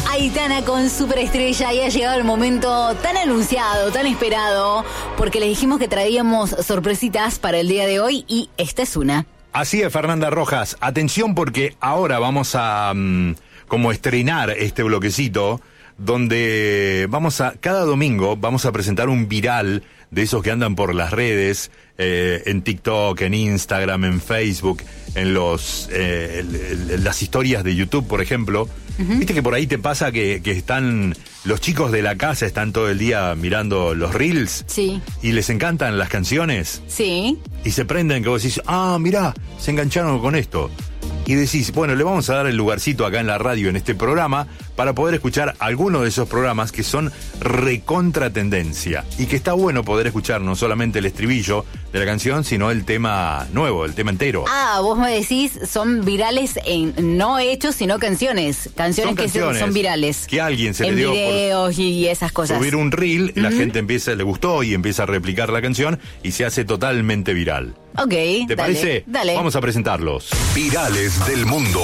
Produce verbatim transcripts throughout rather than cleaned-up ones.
Aitana con Superestrella y ha llegado el momento tan anunciado, tan esperado, porque les dijimos que traíamos sorpresitas para el día de hoy y esta es una. Así es, Fernanda Rojas. Atención porque ahora vamos a um, como estrenar este bloquecito donde vamos a, cada domingo vamos a presentar un viral de esos que andan por las redes, eh, en TikTok, en Instagram, en Facebook, en los eh, el, el, las historias de YouTube, por ejemplo. Uh-huh. Viste que por ahí te pasa que, que están los chicos de la casa, están todo el día mirando los reels. Sí. Y les encantan las canciones. Sí. Y se prenden que vos decís, ah, mirá, se engancharon con esto. Y decís, bueno, le vamos a dar el lugarcito acá en la radio, en este programa, para poder escuchar algunos de esos programas que son recontra tendencia. Y que está bueno poder escuchar no solamente el estribillo de la canción, sino el tema nuevo, el tema entero. Ah, vos me decís, son virales en no hechos, sino canciones. Canciones, son que canciones son virales. Que a alguien se en le dio videos por y esas cosas. subir un reel, uh-huh. La gente empieza, le gustó y empieza a replicar la canción y se hace totalmente viral. Ok, ¿Te dale, parece? Dale. Vamos a presentarlos. Virales del mundo.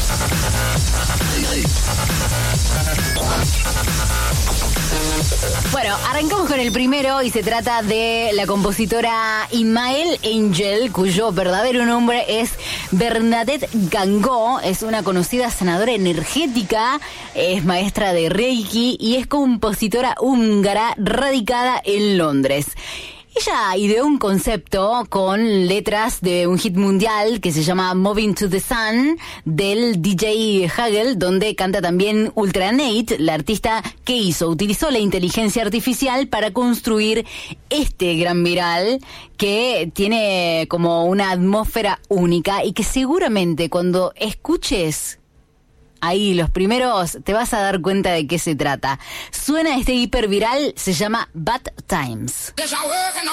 Bueno, arrancamos con el primero y se trata de la compositora Imael Angel, cuyo verdadero nombre es Bernadette Gangó. Es una conocida sanadora energética, es maestra de Reiki y es compositora húngara radicada en Londres. Ella ideó un concepto con letras de un hit mundial que se llama Moving to the Sun del D J Hagel, donde canta también Ultra Nate, la artista que hizo, utilizó la inteligencia artificial para construir este gran viral que tiene como una atmósfera única y que seguramente cuando escuches ahí los primeros te vas a dar cuenta de qué se trata. Suena este hiper viral, se llama Bad Times.